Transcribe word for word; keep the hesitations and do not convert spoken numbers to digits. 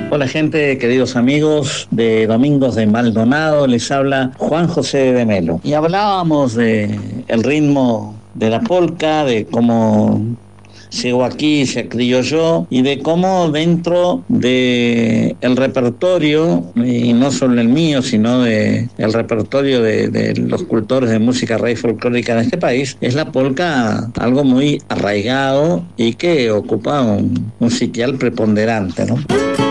Hola gente, queridos amigos de Domingos de Maldonado, les habla Juan José de Melo. Y hablábamos de el ritmo de la polca, de cómo llegó aquí, se acriolló y de cómo dentro de el repertorio, y no solo el mío, sino de el repertorio de, de los cultores de música raíz folclórica de este país, es la polca algo muy arraigado y que ocupa un, un sitial preponderante, ¿no?